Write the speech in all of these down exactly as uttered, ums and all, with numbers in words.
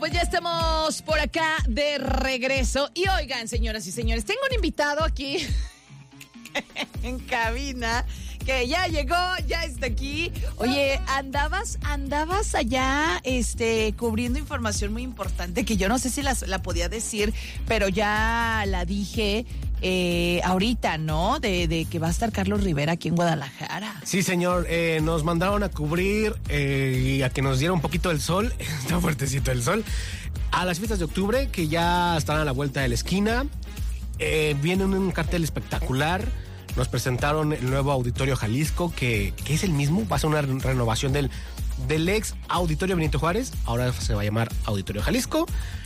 pues ya estamos por acá de regreso. Y oigan, señoras y señores, tengo un invitado aquí en cabina que ya llegó, ya está aquí. Oye, andabas, andabas allá, este, cubriendo información muy importante que yo no sé si la, la podía decir, pero ya la dije eh, ahorita, ¿no? De, de que va a estar Carlos Rivera aquí en Guadalajara. Sí, señor, eh, nos mandaron a cubrir eh, y a que nos diera un poquito el sol, está fuertecito el sol, a las fiestas de octubre, que ya están a la vuelta de la esquina. Eh, viene un, un cartel espectacular. Nos presentaron el nuevo Auditorio Jalisco, que, que es el mismo, va a ser una renovación del, del ex Auditorio Benito Juárez, ahora se va a llamar Auditorio Jalisco.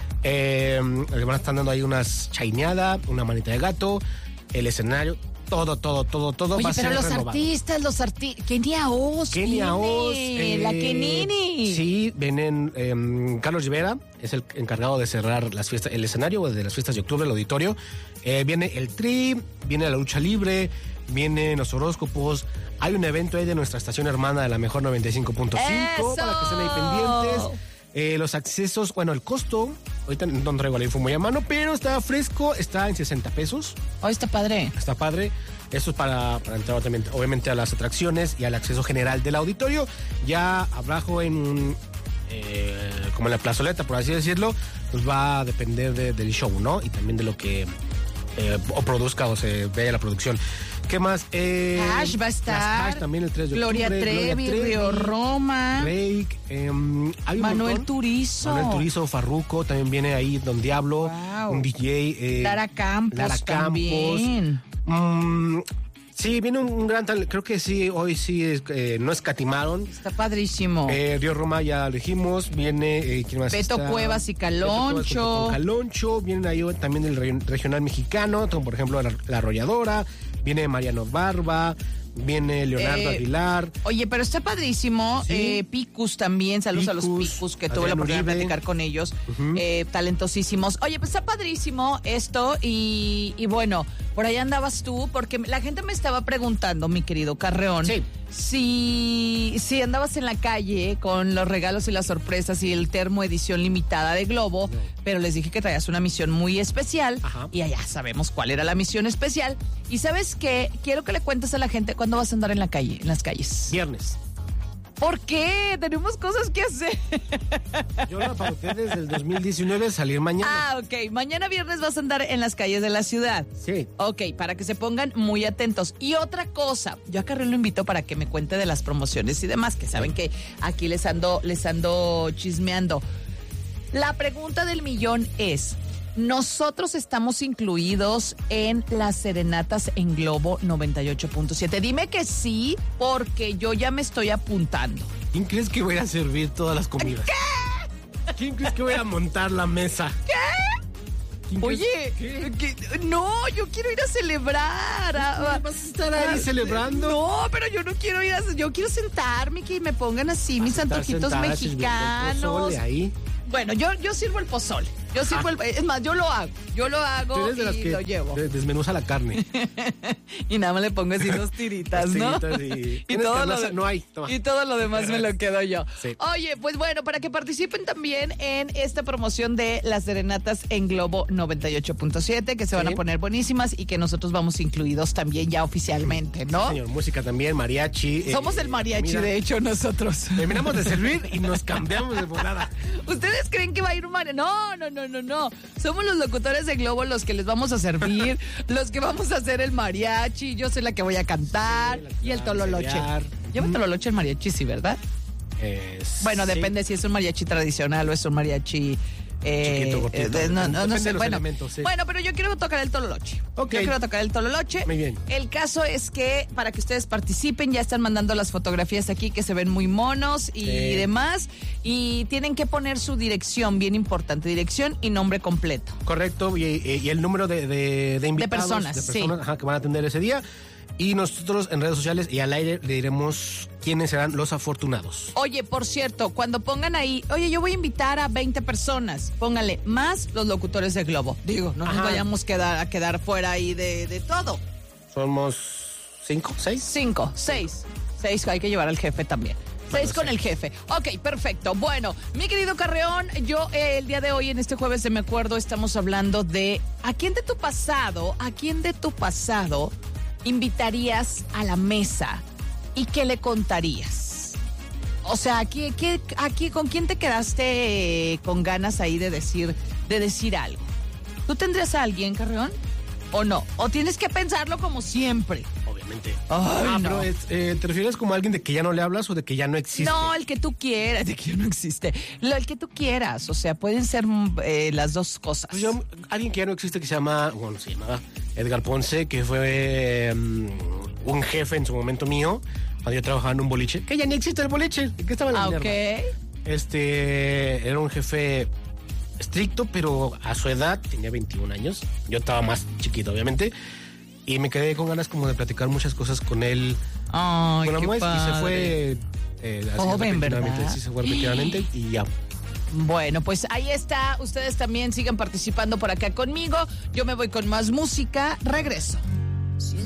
Eh, le van a estar dando ahí unas chaineadas, una manita de gato, el escenario, todo, todo, todo, todo. Oye, va a pero ser los renovado. artistas, los artistas, Kenia Oz, Kenia Oz, eh, la Kenini. Sí, vienen eh, Carlos Rivera, es el encargado de cerrar las fiestas, el escenario de las fiestas de octubre, el auditorio. Eh, viene el Tri, viene la lucha libre, vienen los horóscopos. Hay un evento ahí de nuestra estación hermana de la Mejor noventa y cinco punto cinco para que estén ahí pendientes. Eh, los accesos, bueno, el costo, ahorita no traigo la info muy a mano, pero está fresco, está en sesenta pesos. Oh, está padre. Está padre. Esto es para, para entrar también, obviamente, a las atracciones y al acceso general del auditorio. Ya abajo en, eh, como en la plazoleta, por así decirlo, pues va a depender de, del show, ¿no? Y también de lo que eh, o produzca o se vea la producción. ¿Qué más? Eh, Hash va a estar. Hash también el tres de Gloria octubre. Trevi, Gloria Trevi, Río Roma. Rake, eh, hay un Manuel montón. Turizo. Manuel Turizo, Farruko, también viene ahí Don Diablo, Wow. un D J. Eh, Lara Campos Lara también. Mm, sí, viene un, un gran talento. Creo que sí, hoy sí es, eh, no escatimaron. Está padrísimo. Eh, Río Roma ya lo dijimos. Viene, eh, ¿quién más Beto está? Cuevas y Beto Cuevas Caloncho. junto con Caloncho. Vienen ahí también del re- regional mexicano, como por ejemplo la, la Arrolladora. Viene Mariano Barba. Viene Leonardo Eh, Aguilar. Oye, pero está padrísimo. Sí. Eh, Picus también. Saludos Picus, a los Picus, que tuve la Adrián oportunidad de Uribe. platicar con ellos. Ujú. eh, talentosísimos. Oye, pues está padrísimo esto. Y, y bueno, por ahí andabas tú, porque la gente me estaba preguntando, mi querido Carreón. Sí. Si, si andabas en la calle con los regalos y las sorpresas y el termo edición limitada de Globo, No. pero les dije que traías una misión muy especial. Ajá. Y allá sabemos cuál era la misión especial. Y ¿sabes qué? Quiero que le cuentes a la gente cuándo vas a andar en la calle, en las calles. Viernes. ¿Por qué? Tenemos cosas que hacer. Yo la pauté desde el dos mil diecinueve salir mañana. Ah, ok. Mañana viernes vas a andar en las calles de la ciudad. Sí. Ok, para que se pongan muy atentos. Y otra cosa, yo a Carril lo invito para que me cuente de las promociones y demás, que saben que aquí les ando, les ando chismeando. La pregunta del millón es, ¿nosotros estamos incluidos en las serenatas en Globo noventa y ocho punto siete? Dime que sí, porque yo ya me estoy apuntando. ¿Quién crees que voy a servir todas las comidas? ¿Qué? ¿Quién crees que voy a montar la mesa? ¿Qué? Oye, que- no, yo quiero ir a celebrar. a- ¿Vas a estar ahí a- celebrando? No, pero yo no quiero ir a... Yo quiero sentarme, que me pongan así mis Estar antojitos sentada sirviendo el mexicanos. pozole ahí. Bueno, yo, yo sirvo el pozole. Yo sirvo el... Es más, yo lo hago. Yo lo Tú hago eres de las y que lo llevo. de- desmenuza la carne. Y nada más le pongo así dos tiritas, ¿no? Tiritas y- Y ¿Tienes todo, lo carnaza? de- No hay, toma. y todo lo demás me lo quedo yo. Sí. Oye, pues bueno, para que participen también en esta promoción de las serenatas en Globo noventa y ocho punto siete, que se van Sí. a poner buenísimas y que nosotros vamos incluidos también ya oficialmente, ¿no? Señor, música también, mariachi. eh, Somos el mariachi, comida. de hecho, nosotros. Terminamos de servir y nos cambiamos de volada. ¿Ustedes creen que va a ir un mariachi? No, no, no, no, no. Somos los locutores de Globo los que les vamos a servir, los que vamos a hacer el mariachi. Yo soy la que voy a cantar Sí, la y el que va a tololoche. ensayar. Lleva tololoche el mariachi, sí, ¿verdad? Eh, Bueno, sí. depende si es un mariachi tradicional o es un mariachi... eh, Chiquito, gordito. eh, de- no, no, no Depende sé, de los bueno, elementos, sí. bueno, pero yo quiero tocar el tololoche. Ok. Yo quiero tocar el tololoche. Muy bien. El caso es que para que ustedes participen ya están mandando las fotografías aquí que se ven muy monos y Sí. demás, y tienen que poner su dirección, bien importante, dirección y nombre completo. Correcto, y, y- y el número de, de, de invitados. personas, de personas sí. ajá, que van a atender ese día. Y nosotros en redes sociales y al aire le diremos quiénes serán los afortunados. Oye, por cierto, cuando pongan ahí, oye, yo voy a invitar a veinte personas, póngale más los locutores de Globo. Digo, no nos Ajá. vayamos a quedar, a quedar fuera ahí de, de todo. Somos cinco, seis. Cinco, seis. Seis, hay que llevar al jefe también. Es con el jefe. Ok, perfecto. Bueno, mi querido Carreón, yo eh, el día de hoy, en este jueves de Me Acuerdo, estamos hablando de ¿a quién de tu pasado, a quién de tu pasado invitarías a la mesa y qué le contarías? O sea, aquí, aquí, aquí ¿con quién te quedaste eh, con ganas ahí de decir, de decir algo? ¿Tú tendrías a alguien, Carreón? ¿O no? ¿O tienes que pensarlo como siempre? Obviamente. Ay, ah, no. pero es, eh, ¿te refieres como a alguien de que ya no le hablas o de que ya no existe? No, el que tú quieras, de que ya no existe. Lo, el que tú quieras, o sea, pueden ser eh, las dos cosas. Pues yo, alguien que ya no existe que se llama, bueno, se llamaba Edgar Ponce, que fue um, un jefe en su momento mío, cuando yo trabajaba en un boliche, que ya ni existe el boliche, que estaba en la Ah, Minerva. ok. Este, era un jefe estricto, pero a su edad, tenía veintiún años, yo estaba más chiquito, obviamente, y me quedé con ganas como de platicar muchas cosas con él. Ay, Con la qué muestra y se padre. fue eh, así Joven, repentinamente, ¿verdad? sí, se fue repentinamente y ya. Bueno, pues ahí está. Ustedes también sigan participando por acá conmigo. Yo me voy con más música. Regreso.